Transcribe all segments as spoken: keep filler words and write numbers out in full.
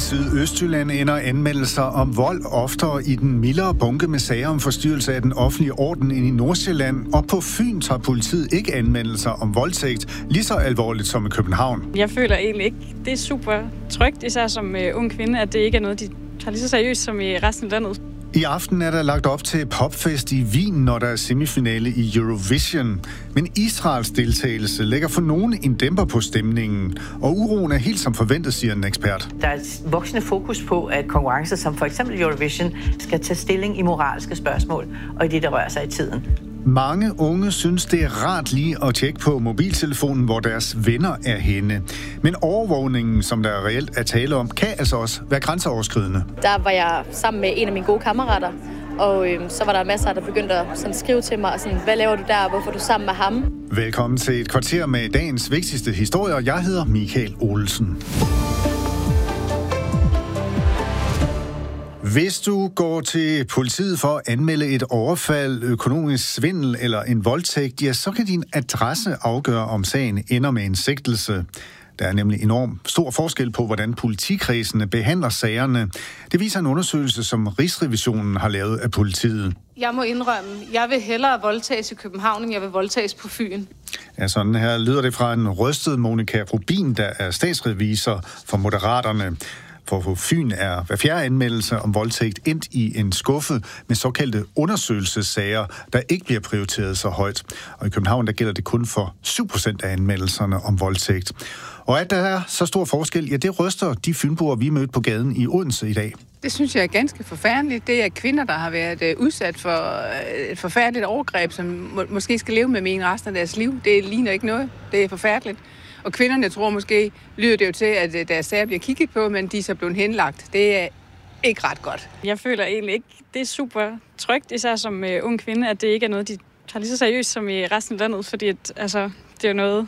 Sydøstjylland ender anmeldelser om vold oftere i den mildere bunke med sager om forstyrrelse af den offentlige orden end i Nordsjælland. Og på Fyn tager politiet ikke anmeldelser om voldtægt lige så alvorligt som i København. Jeg føler egentlig ikke, det er super trygt, især som uh, ung kvinde, at det ikke er noget, de tager lige så seriøst som i resten af landet. I aften er der lagt op til popfest i Wien, når der er semifinale i Eurovision. Men Israels deltagelse lægger for nogen en dæmper på stemningen, og uroen er helt som forventet, siger en ekspert. Der er et voksende fokus på, at konkurrencer som for eksempel Eurovision skal tage stilling i moralske spørgsmål, og i det, der rører sig i tiden. Mange unge synes, det er rart lige at tjekke på mobiltelefonen, hvor deres venner er henne. Men overvågningen, som der reelt er tale om, kan altså også være grænseoverskridende. Der var jeg sammen med en af mine gode kammerater, og øhm, så var der masser, der begyndte at sådan, skrive til mig, sådan, hvad laver du der, hvorfor er du sammen med ham? Velkommen til et kvarter med dagens vigtigste historier. Jeg hedder Michael Olsen. Hvis du går til politiet for at anmelde et overfald, økonomisk svindel eller en voldtægt, ja, så kan din adresse afgøre, om sagen ender med en sigtelse. Der er nemlig enormt stor forskel på, hvordan politikredsene behandler sagerne. Det viser en undersøgelse, som Rigsrevisionen har lavet af politiet. Jeg må indrømme, jeg vil hellere voldtages i København, end jeg vil voldtages på Fyn. Ja, sådan her lyder det fra en rystet Monika Rubin, der er statsrevisor for Moderaterne. For på Fyn er hver fjerde anmeldelse om voldtægt endt i en skuffe med såkaldte undersøgelsessager, der ikke bliver prioriteret så højt. Og i København der gælder det kun for syv procent af anmeldelserne om voldtægt. Og at der er så stor forskel, ja, det ryster de fynboer, vi mødte på gaden i Odense i dag. Det synes jeg er ganske forfærdeligt. Det er kvinder, der har været udsat for et forfærdeligt overgreb, som må, måske skal leve med en resten af deres liv. Det ligner ikke noget. Det er forfærdeligt. Og kvinderne tror måske, lyder det jo til, at deres sager bliver kigget på, men de er så blevet henlagt. Det er ikke ret godt. Jeg føler egentlig ikke, det er super trygt, især som uh, ung kvinde, at det ikke er noget, de tager lige så seriøst som i resten af landet, fordi at, altså, det er jo noget,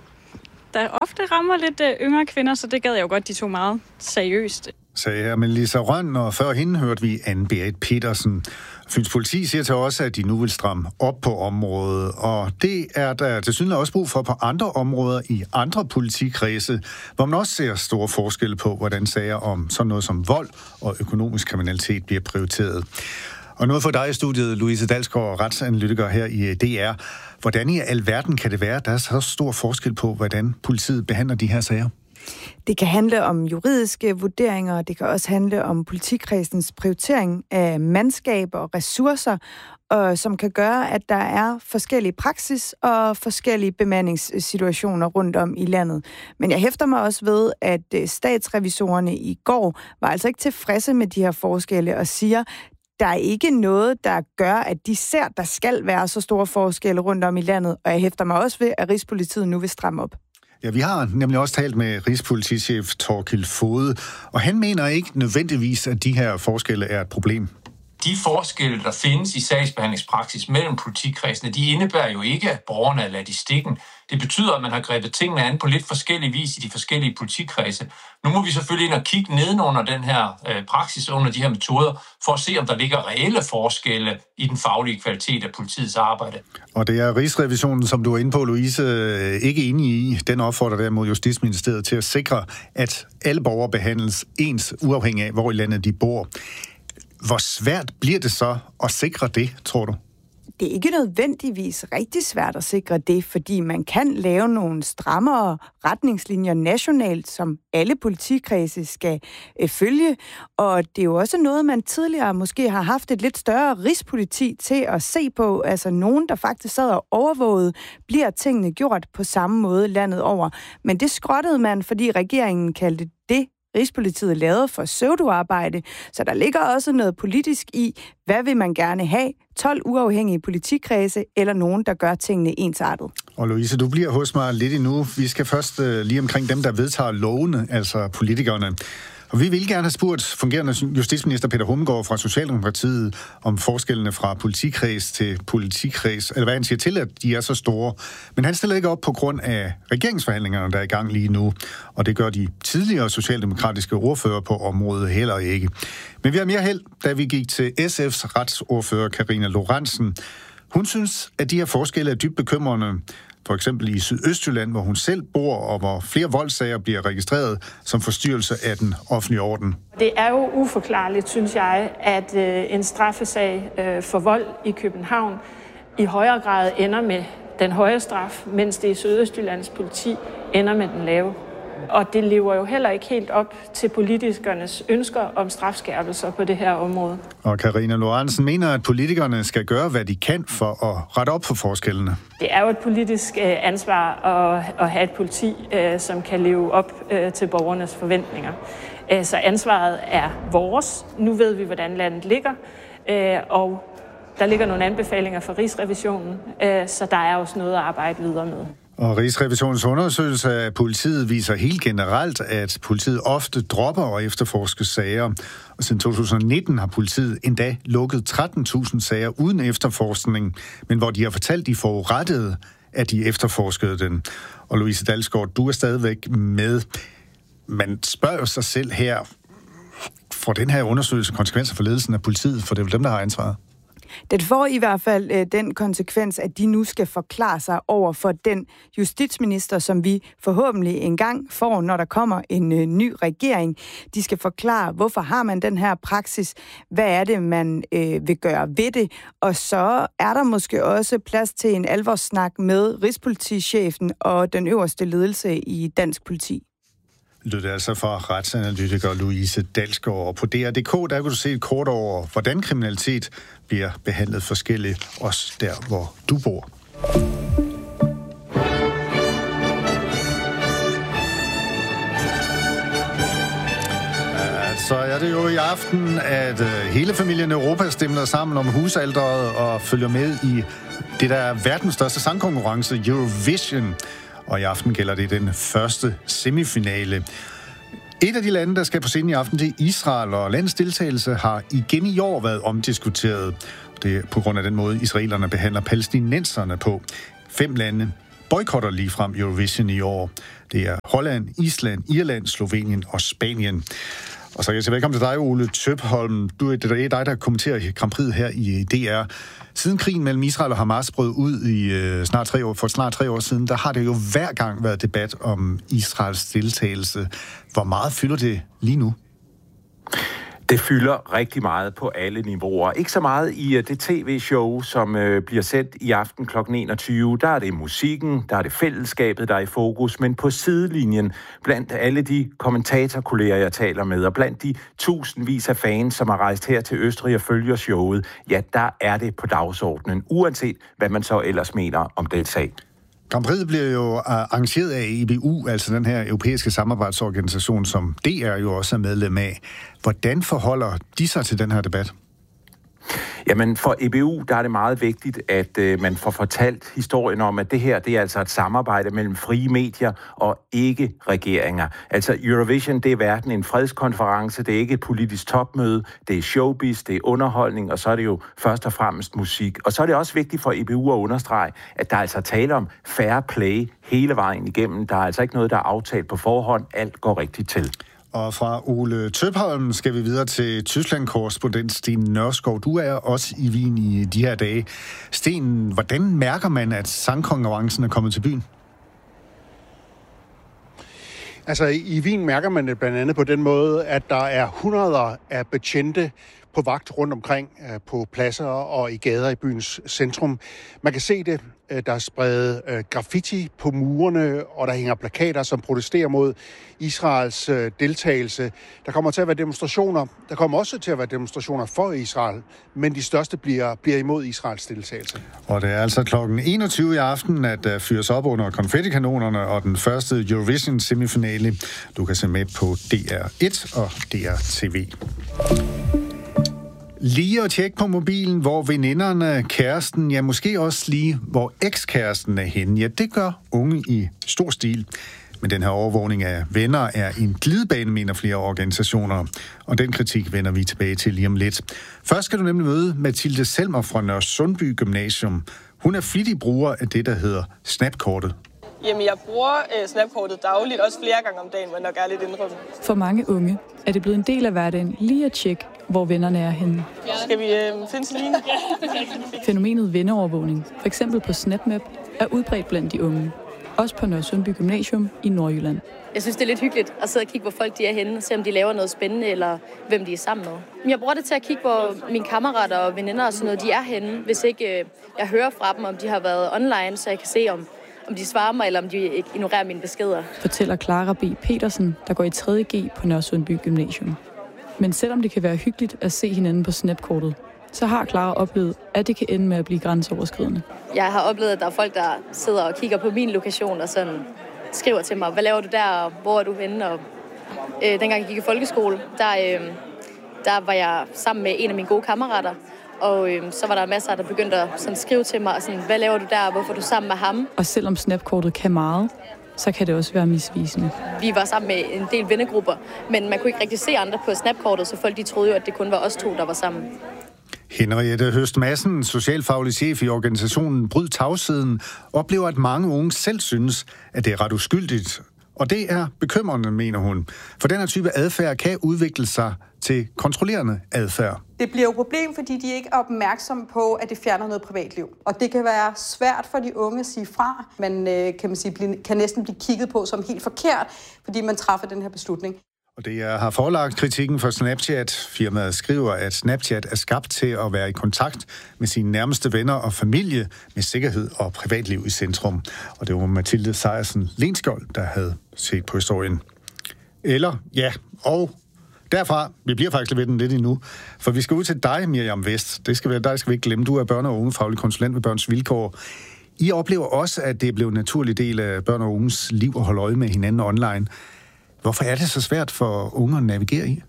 der ofte rammer lidt uh, yngre kvinder, så det gad jeg jo godt, de tog meget seriøst. Sagde her med Lisa Rønn, og før hende hørte vi Anne-Berit Petersen. Fyns politi siger til os, at de nu vil stramme op på området, og det er der tilsyneladende også brug for på andre områder i andre politikredse, hvor man også ser store forskelle på, hvordan sager om sådan noget som vold og økonomisk kriminalitet bliver prioriteret. Og noget for dig i studiet, Louise Dalsgaard, retsanalytiker her i D R. Hvordan i alverden kan det være, at der er så stor forskel på, hvordan politiet behandler de her sager? Det kan handle om juridiske vurderinger, det kan også handle om politikredsens prioritering af mandskab og ressourcer, og som kan gøre, at der er forskellige praksis og forskellige bemandingssituationer rundt om i landet. Men jeg hæfter mig også ved, at statsrevisorerne i går var altså ikke tilfredse med de her forskelle og siger, der er ikke noget, der gør, at de ser, der skal være så store forskelle rundt om i landet, og jeg hæfter mig også ved, at Rigspolitiet nu vil stramme op. Ja, vi har nemlig også talt med Rigspolitichef Thorkild Foged, og han mener ikke nødvendigvis, at de her forskelle er et problem. De forskelle, der findes i sagsbehandlingspraksis mellem politikredsene, de indebærer jo ikke, at borgerne er ladt i stikken. Det betyder, at man har grebet tingene an på lidt forskellig vis i de forskellige politikredse. Nu må vi selvfølgelig ind og kigge nedenunder den her øh, praksis, under de her metoder, for at se, om der ligger reelle forskelle i den faglige kvalitet af politiets arbejde. Og det er Rigsrevisionen, som du er inde på, Louise, ikke enig i. Den opfordrer derimod Justitsministeriet til at sikre, at alle borgere behandles ens, uafhængig af, hvor i landet de bor. Hvor svært bliver det så at sikre det, tror du? Det er ikke nødvendigvis rigtig svært at sikre det, fordi man kan lave nogle strammere retningslinjer nationalt, som alle politikredse skal øh, følge. Og det er jo også noget, man tidligere måske har haft et lidt større rigspoliti til at se på. Altså nogen, der faktisk sad og overvågede, bliver tingene gjort på samme måde landet over. Men det skrottede man, fordi regeringen kaldte det, Rigspolitiet lavede for pseudoarbejde, så der ligger også noget politisk i, hvad vil man gerne have, tolv uafhængige politikredse eller nogen, der gør tingene ensartet. Og Louise, du bliver hos mig lidt endnu. Vi skal først uh, lige omkring dem, der vedtager lovene, altså politikerne. Og vi vil gerne have spurgt fungerende justitsminister Peter Hummelgaard fra Socialdemokratiet om forskellene fra politikreds til politikreds, eller hvad han siger til, at de er så store. Men han stiller ikke op på grund af regeringsforhandlingerne, der er i gang lige nu, og det gør de tidligere socialdemokratiske ordfører på området heller ikke. Men vi har mere held, da vi gik til S F's retsordfører Karina Lorentzen. Hun synes, at de her forskelle er dybt bekymrende. for eksempel i Sydøstjylland, hvor hun selv bor, og hvor flere voldssager bliver registreret som forstyrrelse af den offentlige orden. Det er jo uforklarligt, synes jeg, at en straffesag for vold i København i højere grad ender med den høje straf, mens det i Sydøstjyllands politi ender med den lave. Og det lever jo heller ikke helt op til politikernes ønsker om strafskærpelser på det her område. Og Karina Lorentzen mener, at politikerne skal gøre, hvad de kan for at rette op på forskellene. Det er jo et politisk ansvar at have et politi, som kan leve op til borgernes forventninger. Så ansvaret er vores. Nu ved vi, hvordan landet ligger, og der ligger nogle anbefalinger fra Rigsrevisionen, så der er også noget at arbejde videre med. Og Rigsrevisionens undersøgelse af politiet viser helt generelt, at politiet ofte dropper at efterforske sager. Og siden to tusind nitten har politiet endda lukket tretten tusind sager uden efterforskning, men hvor de har fortalt de forurettede, at de efterforskede den. Og Louise Dalsgaard, du er stadigvæk med. Man spørger sig selv her, får den her undersøgelse konsekvenser for ledelsen af politiet, for det er jo dem, der har ansvaret? Det får i hvert fald øh, den konsekvens, at de nu skal forklare sig over for den justitsminister, som vi forhåbentlig engang får, når der kommer en øh, ny regering. De skal forklare, hvorfor har man den her praksis, hvad er det, man øh, vil gøre ved det, og så er der måske også plads til en alvorssnak med rigspolitichefen og den øverste ledelse i dansk politi. Lød altså fra retsanalytiker Louise Dalsgaard. Og på D R punktum D K, der kan du se et kort over, hvordan kriminalitet bliver behandlet forskelligt, også der, hvor du bor. Så er det jo i aften, at hele familien Europa stemmer sammen om husalderet og følger med i det, der er verdens største sangkonkurrence, Eurovision. Og i aften gælder det den første semifinale. Et af de lande, der skal på scenen i aften, det er Israel, og landets deltagelse har igen i år været omdiskuteret. Det er på grund af den måde, israelerne behandler palæstinenserne på. Fem lande boykotter ligefrem Eurovision i år. Det er Holland, Island, Irland, Slovenien og Spanien. Og så kan jeg sige velkommen til dig, Ole Tøpholm. Du er, det er dig, der kommenterer Grand Prix her i D R. Siden krigen mellem Israel og Hamas brød ud i øh, snart tre år, for snart tre år siden, der har det jo hver gang været debat om Israels deltagelse. Hvor meget fylder det lige nu? Det fylder rigtig meget på alle niveauer. Ikke så meget i det tv-show, som øh, bliver sendt i aften klokken enogtyve. Der er det musikken, der er det fællesskabet, der er i fokus. Men på sidelinjen, blandt alle de kommentatorkolleger, jeg taler med, og blandt de tusindvis af fans, som har rejst her til Østrig og følger showet, ja, der er det på dagsordenen, uanset hvad man så ellers mener om den sag. Grand Prix bliver jo arrangeret af E B U, altså den her europæiske samarbejdsorganisation, som D R jo også er medlem af. Hvordan forholder de sig til den her debat? Jamen for E B U, der er det meget vigtigt, at øh, man får fortalt historien om, at det her, det er altså et samarbejde mellem frie medier og ikke regeringer. Altså Eurovision, det er hverken en fredskonference, det er ikke et politisk topmøde, det er showbiz, det er underholdning, og så er det jo først og fremmest musik. Og så er det også vigtigt for E B U at understrege, at der er altså tale om fair play hele vejen igennem. Der er altså ikke noget, der er aftalt på forhånd. Alt går rigtigt til. Og fra Ole Tøpholm skal vi videre til Tyskland-korrespondent Sten Nørskov. Du er også i Wien i de her dage. Sten, hvordan mærker man, at sangkonkurrencen er kommet til byen? Altså i Wien mærker man det blandt andet på den måde, at der er hundreder af betjente på vagt rundt omkring på pladser og i gader i byens centrum. Man kan se det. Der er spredt graffiti på murene, og der hænger plakater, som protesterer mod Israels deltagelse. Der kommer til at være demonstrationer. Der kommer også til at være demonstrationer for Israel, men de største bliver, bliver imod Israels deltagelse. Og det er altså klokken enogtyve i aften, at der fyres op under konfettikanonerne og den første Eurovision semifinale. Du kan se med på D R et og D R T V. Lige at tjekke på mobilen, hvor veninderne, kæresten, ja måske også lige, hvor ekskæresten er henne. Ja, det gør unge i stor stil. Men den her overvågning af venner er en glidebane, mener flere organisationer. Og den kritik vender vi tilbage til lige om lidt. Først skal du nemlig møde Mathilde Selmer fra Nørresundby Gymnasium. Hun er flittig bruger af det, der hedder Snapkortet. Jamen, jeg bruger øh, Snapkortet dagligt, også flere gange om dagen, men nok er lidt indrømme. For mange unge er det blevet en del af hverdagen lige at tjekke, hvor vennerne er henne. Skal vi øh, finde Celine? Fænomenet venneovervågning, for eksempel på SnapMap, er udbredt blandt de unge. Også på Nørresundby Gymnasium i Nordjylland. Jeg synes, det er lidt hyggeligt at sidde og kigge, hvor folk de er henne, og se om de laver noget spændende, eller hvem de er sammen med. Jeg bruger det til at kigge, hvor mine kammerater og veninder og sådan noget, de er henne. Hvis ikke jeg hører fra dem, om de har været online, så jeg kan se, om, om de svarer mig, eller om de ignorerer mine beskeder. Fortæller Clara B. Petersen, der går i tredje G på Nørresundby Gymnasium. Men selvom det kan være hyggeligt at se hinanden på snapkortet, så har Clara oplevet, at det kan ende med at blive grænseoverskridende. Jeg har oplevet, at der er folk, der sidder og kigger på min lokation og sådan skriver til mig, hvad laver du der, og hvor er du henne? Og, øh, dengang jeg gik i folkeskole, der, øh, der var jeg sammen med en af mine gode kammerater, og øh, så var der masser, der begyndte at sådan, skrive til mig, og sådan, hvad laver du der, og hvorfor er du sammen med ham? Og selvom snapkortet kan meget, så kan det også være misvisende. Vi var sammen med en del vennegrupper, men man kunne ikke rigtig se andre på snapkortet, så folk de troede jo, at det kun var os to, der var sammen. Henriette Høst Madsen, socialfaglig chef i organisationen Bryd Tavsheden, oplever, at mange unge selv synes, at det er ret uskyldigt. Og det er bekymrende, mener hun. For den her type adfærd kan udvikle sig til kontrollerende adfærd. Det bliver jo et problem, fordi de ikke er opmærksomme på, at det fjerner noget privatliv. Og det kan være svært for de unge at sige fra. Man kan, man sige, kan næsten blive kigget på som helt forkert, fordi man træffer den her beslutning. Og det har forelagt kritikken for Snapchat. Firmaet skriver, at Snapchat er skabt til at være i kontakt med sine nærmeste venner og familie med sikkerhed og privatliv i centrum. Og det var Mathilde Sejersen Lenskjold, der havde set på historien. Eller, ja, og derfra, vi bliver faktisk ved den lidt endnu, for vi skal ud til dig, Miriam Vest. Det skal være dig, skal vi ikke glemme. Du er børne- og ungefaglig konsulent ved Børns Vilkår. I oplever også, at det er blevet en naturlig del af børn og unges liv at holde øje med hinanden online. Hvorfor er det så svært for unge at navigere i?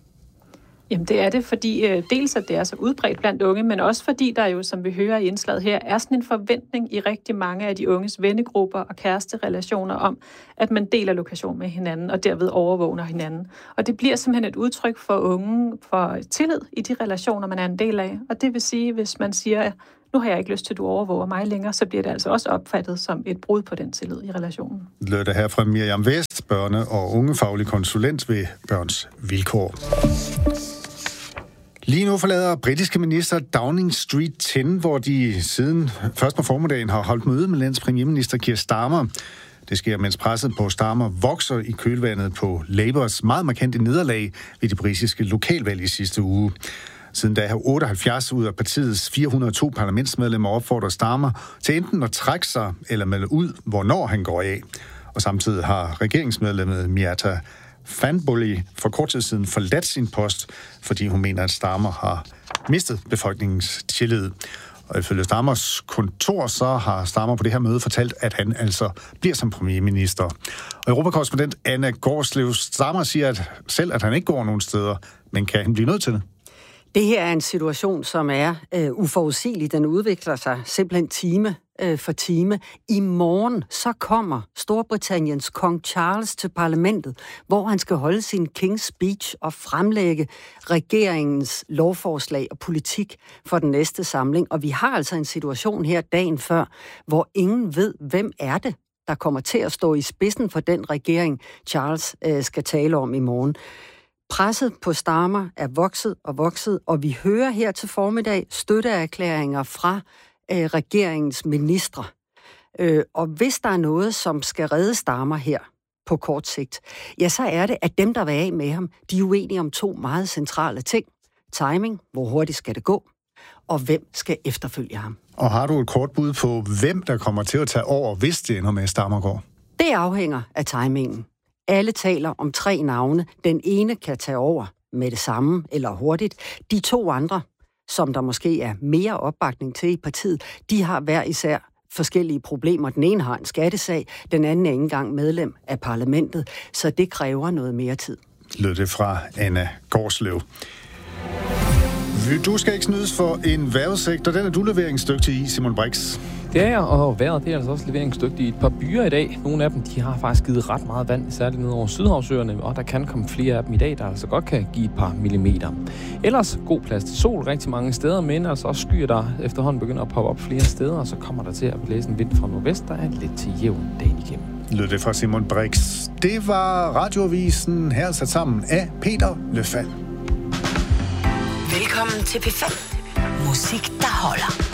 Jamen det er det, fordi øh, dels at det er så udbredt blandt unge, men også fordi der jo, som vi hører i indslaget her, er sådan en forventning i rigtig mange af de unges vennegrupper og kæresterelationer om, at man deler lokation med hinanden og derved overvågner hinanden. Og det bliver simpelthen et udtryk for unge for tillid i de relationer, man er en del af. Og det vil sige, hvis man siger, nu har jeg ikke lyst til, at du overvåger mig længere, så bliver det altså også opfattet som et brud på den tillid i relationen. Lød det her fra Miriam Vest, børne- og ungefaglig konsulent ved Børns Vilkår. Lige nu forlader britiske minister Downing Street ti, hvor de siden først på formiddagen har holdt møde med landets premierminister Keir Starmer. Det sker, mens presset på Starmer vokser i kølvandet på Labours meget markante nederlag ved de britiske lokalvalg i sidste uge. Siden da har otteoghalvfjerds ud af partiets fire hundrede og to parlamentsmedlemmer opfordret Starmer til enten at trække sig eller melde ud, hvornår han går af. Og samtidig har regeringsmedlemmet Miata Fanbully for kort tid siden forladt sin post, fordi hun mener, at Starmer har mistet befolkningens tillid. Og ifølge Starmers kontor, så har Starmer på det her møde fortalt, at han altså bliver som premierminister. Og europakorrespondent Anna Gårdslev, Starmer siger at selv, at han ikke går nogen steder, men kan han blive nødt til det? Det her er en situation, som er øh, uforudsigelig. Den udvikler sig simpelthen time øh, for time. I morgen så kommer Storbritanniens kong Charles til parlamentet, hvor han skal holde sin King's Speech og fremlægge regeringens lovforslag og politik for den næste samling. Og vi har altså en situation her dagen før, hvor ingen ved, hvem er det, der kommer til at stå i spidsen for den regering, Charles øh, skal tale om i morgen. Presset på Starmer er vokset og vokset, og vi hører her til formiddag støtteerklæringer fra øh, regeringens ministre. Øh, og hvis der er noget, som skal redde Starmer her på kort sigt, ja, så er det, at dem, der vil af med ham, de er uenige om to meget centrale ting. Timing, hvor hurtigt skal det gå, og hvem skal efterfølge ham. Og har du et kort bud på, hvem der kommer til at tage over, hvis det ender med Starmer går? Det afhænger af timingen. Alle taler om tre navne. Den ene kan tage over med det samme eller hurtigt. De to andre, som der måske er mere opbakning til i partiet, de har hver især forskellige problemer. Den ene har en skattesag, den anden er ikke engang medlem af parlamentet, så det kræver noget mere tid. Lød det fra Anna Gårdslev. Du skal ikke snydes for en vejrudsigter. Den er du leveringsdygtig i, Simon Brix. Det er jeg, og vejret det er altså også leveringsdygtigt i et par byer i dag. Nogle af dem de har faktisk givet ret meget vand, særligt ned over Sydhavsøerne, og der kan komme flere af dem i dag, der altså godt kan give et par millimeter. Ellers god plads til sol rigtig mange steder, men altså også skyer, der efterhånden begynder at poppe op flere steder, og så kommer der til at blæse en vind fra nordvest, der er lidt til jævn dagen igennem. Lød det fra Simon Brix. Det var Radioavisen her sat sammen af Peter Løfald. Velkommen til P fem. Musik, der holder.